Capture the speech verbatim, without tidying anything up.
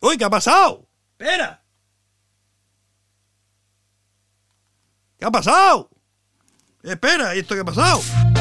Uy, ¿qué ha pasado? Espera. ¿Qué ha pasado? Espera, ¿y esto qué ha pasado?